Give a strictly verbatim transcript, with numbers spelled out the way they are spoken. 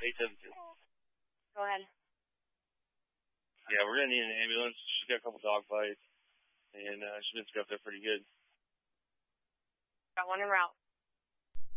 eight seven two. Go ahead. Yeah, we're going to need an ambulance. She's got a couple dog fights, and uh, she's been scuffed up pretty good. Got one en route.